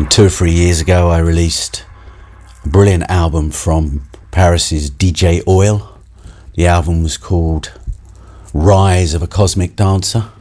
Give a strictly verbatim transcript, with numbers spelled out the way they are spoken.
two or three years ago, I released a brilliant album from Paris's D J Oil. The album was called Rise of a Cosmic Dancer.